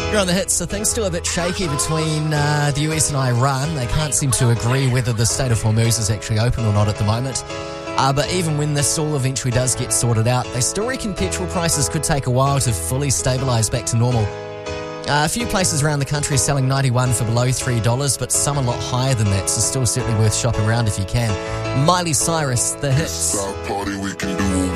You're on the hits, so things still a bit shaky between the US and Iran. They can't seem to agree whether the Strait of Hormuz is actually open or not at the moment. But even when this all eventually does get sorted out, they still reckon petrol prices could take a while to fully stabilise back to normal. A few places around the country are selling 91 for below $3, but some a lot higher than that, so still certainly worth shopping around if you can. Miley Cyrus, the hits.